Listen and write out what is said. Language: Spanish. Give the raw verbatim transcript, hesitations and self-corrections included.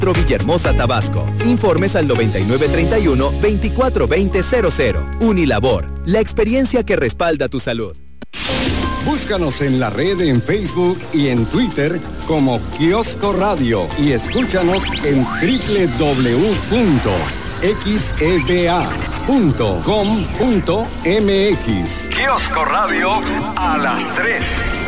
Villahermosa, Tabasco. Informes al noventa y nueve treinta y uno, veinticuatro veinte cero cero. Unilabor, la experiencia que respalda tu salud. Búscanos en la red en Facebook y en Twitter como Kiosco Radio y escúchanos en doble u doble u doble u punto x e d a punto com punto m x. Kiosco Radio a las tres.